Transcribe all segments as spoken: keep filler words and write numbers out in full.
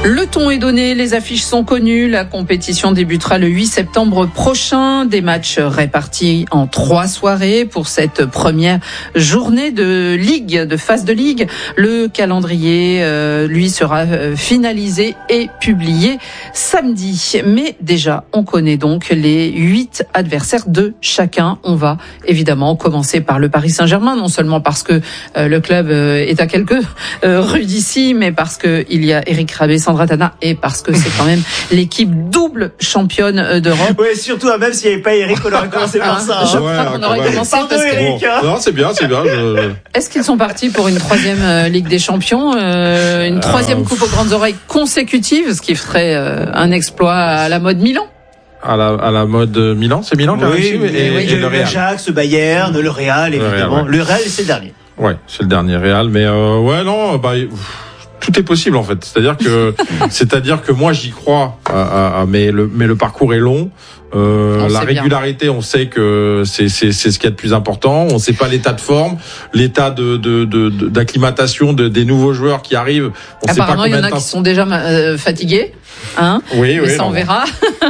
Le ton est donné, les affiches sont connues. La compétition débutera le huit septembre prochain. Des matchs répartis en trois soirées pour cette première journée de Ligue, de phase de Ligue. Le calendrier, euh, lui, sera finalisé et publié samedi. Mais déjà, on connaît donc les huit adversaires de chacun. On va évidemment commencer par le Paris Saint-Germain, non seulement parce que euh, le club euh, est à quelques euh, rues d'ici, mais parce que il y a Eric Rabé, Sandra Tana, et parce que c'est quand même l'équipe double championne d'Europe. Oui, surtout, même s'il n'y avait pas Eric, on aurait commencé par ça. Je hein. crois ouais, qu'on aurait ouais. commencé Pardon, parce que... Eric. Hein. Non, c'est bien, c'est bien. Je... Est-ce qu'ils sont partis pour une troisième euh, Ligue des Champions, euh, une troisième euh, Coupe aux grandes oreilles consécutive, ce qui ferait euh, un exploit à la mode Milan? À la, à la mode Milan, c'est Milan qui a Oui, réussi, oui, et, oui, et le Real. Ajax, le Bayern, le Real, évidemment. Le Real, ouais. Le Real, c'est le dernier. Ouais, c'est le dernier Real, mais euh, ouais, non, bah. Tout est possible en fait. C'est-à-dire que, c'est-à-dire que moi j'y crois, à, à, à, mais le mais le parcours est long. Euh, la régularité, bien. On sait que c'est c'est c'est ce qu'il y a de plus important. On sait pas l'état de forme, l'état de de de d'acclimatation de, des nouveaux joueurs qui arrivent. On Apparemment, sait pas il y en a qui sont déjà euh, fatigués. Hein, oui, mais oui, ça non, on verra.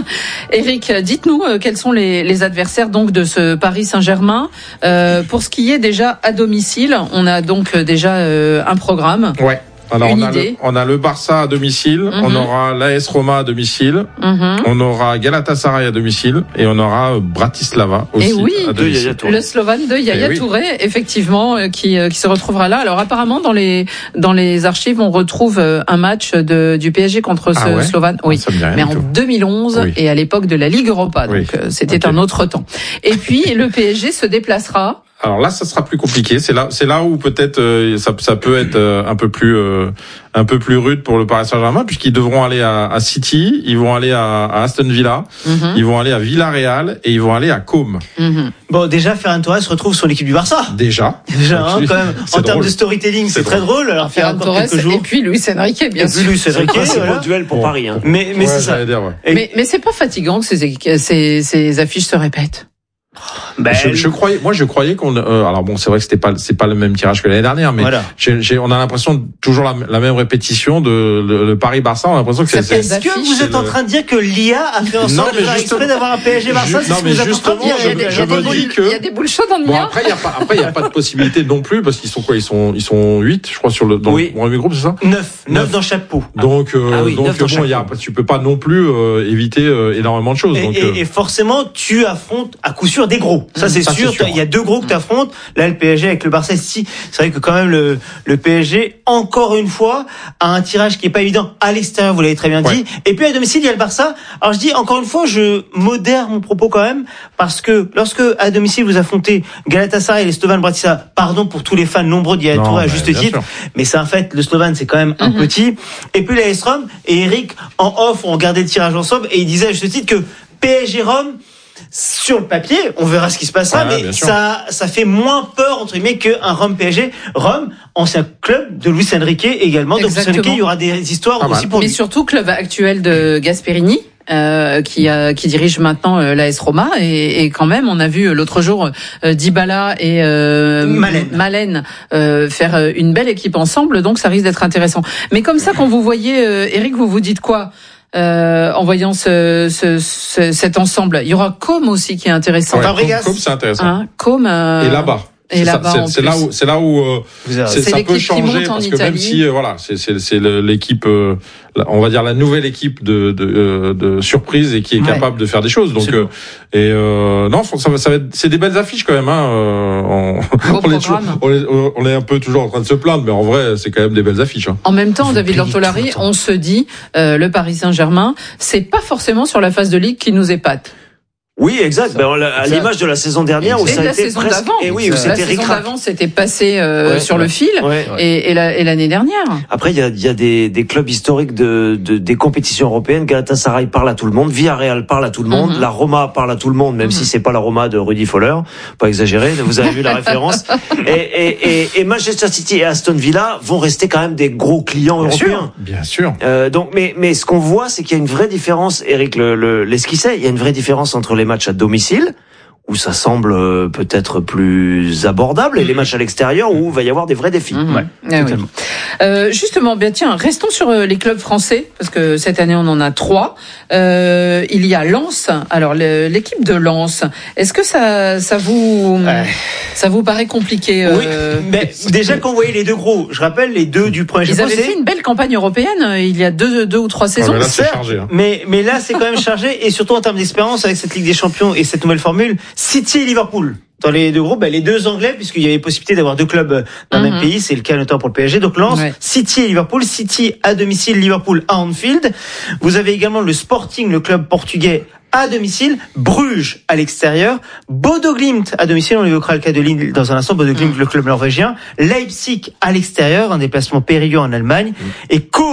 Eric, dites-nous euh, quels sont les, les adversaires donc de ce Paris Saint-Germain. Euh, pour ce qui est déjà à domicile, on a donc déjà euh, un programme. Ouais. Alors Une on a, idée. le, on a le Barça à domicile, mm-hmm. on aura l'A S Roma à domicile, mm-hmm. on aura Galatasaray à domicile et on aura Bratislava aussi. Et oui, à domicile. le Slovane de Yaya oui. Touré, effectivement, euh, qui, euh, qui se retrouvera là. Alors apparemment dans les dans les archives, on retrouve euh, un match de du P S G contre ce ah ouais Slovane, oui, mais en deux mille onze oui. et à l'époque de la Ligue Europa, donc oui. euh, c'était okay. un autre temps. Et puis le P S G se déplacera. Alors là, ça sera plus compliqué. C'est là, c'est là où peut-être euh, ça, ça peut être euh, un peu plus, euh, un peu plus rude pour le Paris Saint-Germain, puisqu'ils devront aller à, à City, ils vont aller à, à Aston Villa, mm-hmm. ils vont aller à Villarreal et ils vont aller à Côme. Mm-hmm. Bon, déjà, Ferran Torres se retrouve sur l'équipe du Barça. Déjà. Déjà, hein, quand même. En termes de storytelling, c'est, c'est très drôle. Alors, Ferran Torres et puis Luis Enrique, bien sûr. Et puis Luis Enrique, c'est voilà. un duel pour bon. Paris. Hein. Mais, mais ouais, c'est ça. Dire, ouais. Et... Mais, mais c'est pas fatigant que ces, ces, ces affiches se répètent. Ben, je, je croyais, moi, je croyais qu'on. Euh, alors bon, c'est vrai que c'était pas, c'est pas le même tirage que l'année dernière, mais voilà. j'ai, j'ai, on a l'impression de, toujours la, la même répétition de le, le Paris-Barça. On a l'impression que c'est. c'est Est-ce que vous êtes le... en train de dire que l'I A a fait en sorte de faire exprès d'avoir un P S G Barça? Non, mais justement, je, je me dis que. Il y a des boules-chaudes dans le bon, après, il y a pas, après, il y a pas de possibilité non plus parce qu'ils sont quoi? Ils sont, ils sont huit, je crois, sur le dans oui. le premier groupe, c'est ça? Neuf, neuf dans chaque pot. Donc, euh, ah oui, donc bon, il y a, tu peux pas non plus euh, éviter euh, énormément de choses. Et, donc, et, et forcément, tu affrontes à coup sûr des gros. Ça, c'est sûr. Il y a deux gros que tu affrontes. Là, le P S G avec le Barça, si. C'est vrai que quand même, le, le P S G, encore une fois, a un tirage qui est pas évident à l'extérieur, vous l'avez très bien ouais. dit. Et puis, à domicile, il y a le Barça. Alors, je dis, encore une fois, je modère mon propos quand même, parce que lorsque, à domicile, vous affrontez Galatasaray et les Slovanes Bratislava, pardon pour tous les fans nombreux d'Yaya Touré à juste titre, sûr. Mais c'est un fait, le Slovane, c'est quand même un mm-hmm. petit. Et puis, la A S Rome et Eric, en off, on regardait le tirage ensemble et il disait à juste titre que P S G Rome, sur le papier, on verra ce qui se passera, ouais, mais ça, ça fait moins peur, entre guillemets, qu'un Rome P S G. Rome, ancien club de Luis Enrique également. Donc, Luis Enrique, il y aura des histoires ah, aussi pour mais lui. Mais surtout, club actuel de Gasperini. Euh, qui, euh, qui dirige maintenant euh, l'A S Roma et, et quand même on a vu l'autre jour euh, Dybala et euh, Malen, Malen euh, faire une belle équipe ensemble, donc ça risque d'être intéressant. Mais comme ça, quand vous voyez euh, Eric, vous vous dites quoi euh, en voyant ce, ce, ce, cet ensemble? Il y aura Côme aussi qui est intéressant. Ouais, Côme, Côme, c'est intéressant. Hein, Côme euh... et là-bas. Et c'est, là-bas, ça, c'est, c'est là où c'est là où euh, c'est, c'est ça peut changer parce que Italie. même si euh, voilà c'est c'est c'est l'équipe euh, on va dire la nouvelle équipe de de, euh, de surprise et qui est ouais. capable de faire des choses donc euh, et euh, non ça va ça va être, c'est des belles affiches quand même hein euh, on, on, est toujours, on est on est un peu toujours en train de se plaindre mais en vrai c'est quand même des belles affiches hein. En même temps David Lortolari on se dit euh, le Paris Saint-Germain c'est pas forcément sur la phase de Ligue qui nous épate. Oui, exact. Ben, à l'image de la saison dernière où ça a été presque. Et oui, où c'était ric-rac. La saison d'avant, c'était passé euh, ouais, sur ouais. le fil. Ouais, ouais. Et, et, la, et l'année dernière. Après, il y a, il y a des, des clubs historiques de, de des compétitions européennes. Galatasaray parle à tout le monde, Villarreal parle à tout le monde, mm-hmm. la Roma parle à tout le monde, même mm-hmm. si c'est pas la Roma de Rudy Foller, pas exagéré. Vous avez vu la référence. Et, et, et, et Manchester City et Aston Villa vont rester quand même des gros clients bien européens. Sûr, bien sûr. Euh, donc, mais mais ce qu'on voit, c'est qu'il y a une vraie différence. Eric le, le l'esquissait. Il y a une vraie différence entre les matchs à domicile où ça semble euh, peut-être plus abordable, et les matchs à l'extérieur où il va y avoir des vrais défis. Mmh. Ouais, ah oui. euh, justement, bien tiens, restons sur les clubs français, parce que cette année on en a trois. Euh, il y a Lens. Alors le, l'équipe de Lens, est-ce que ça, ça vous, ouais. ça vous paraît compliqué euh... Oui, mais déjà quand vous voyez les deux gros, je rappelle les deux du premier. Ils avaient fait une belle campagne européenne il y a deux, deux ou trois saisons. Ah, mais là c'est chargé. Hein. Mais mais là c'est quand même chargé, et surtout en termes d'expérience avec cette Ligue des Champions et cette nouvelle formule. City et Liverpool. Dans les deux groupes, ben les deux Anglais, puisqu'il y avait possibilité d'avoir deux clubs dans le mm-hmm. même pays, c'est le cas notamment pour le P S G. Donc Lens, ouais. City et Liverpool. City à domicile, Liverpool à Anfield. Vous avez également le Sporting, le club portugais, à domicile, Bruges à l'extérieur, Bodo Glimt à domicile, on évoquera le cas de Lille dans un instant, Bodo Glimt, mm. le club norvégien, Leipzig à l'extérieur, un déplacement périlleux en Allemagne, mm. et Co